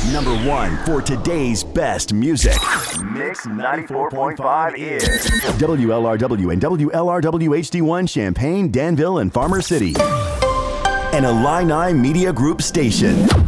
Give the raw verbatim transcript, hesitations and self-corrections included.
Number one for today's best music. Mix ninety-four point five is W L R W and W L R W H D one Champaign, Danville, and Farmer City. An Illini Media Group station.